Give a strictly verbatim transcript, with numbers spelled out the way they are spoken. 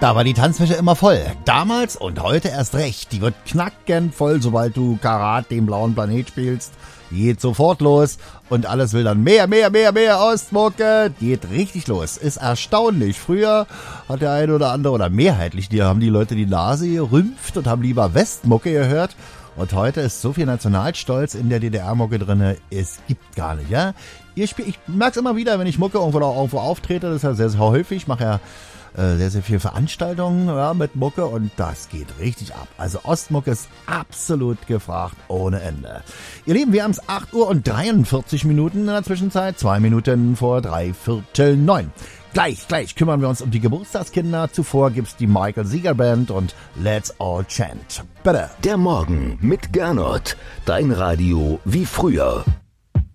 Da war die Tanzfläche immer voll. Damals und heute erst recht. Die wird knackend voll, sobald du Karat, den blauen Planet spielst. Geht sofort los und alles will dann mehr, mehr, mehr, mehr Ostmucke. Geht richtig los. Ist erstaunlich. Früher hat der eine oder andere oder mehrheitlich, die haben die Leute die Nase gerümpft und haben lieber Westmucke gehört. Und heute ist so viel Nationalstolz in der D D R-Mucke drin, es gibt gar nicht, ja. Ihr spielt, ich merk's immer wieder, wenn ich Mucke irgendwo, irgendwo auftrete, das ist ja sehr, sehr häufig. Ich mache ja äh, sehr, sehr viel Veranstaltungen ja, mit Mucke und das geht richtig ab. Also Ostmucke ist absolut gefragt ohne Ende. Ihr Lieben, wir haben's acht Uhr und dreiundvierzig Minuten in der Zwischenzeit, zwei Minuten vor drei Viertel neun. Gleich, gleich kümmern wir uns um die Geburtstagskinder. Zuvor gibt's die Michael Sieger Band und Let's All Chant. Bitte. Der Morgen mit Gernot. Dein Radio wie früher.